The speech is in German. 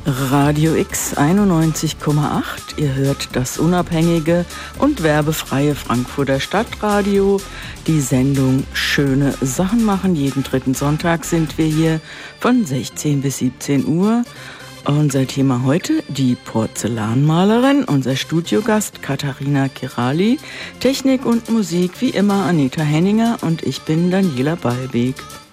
Radio X 91,8. Ihr hört das unabhängige und werbefreie Frankfurter Stadtradio. Die Sendung Schöne Sachen machen. Jeden dritten Sonntag sind wir hier von 16 bis 17 Uhr. Unser Thema heute, die Porzellanmalerin. Unser Studiogast Katharina Kirali. Technik und Musik wie immer Anita Henninger und ich bin Daniela Ballweg.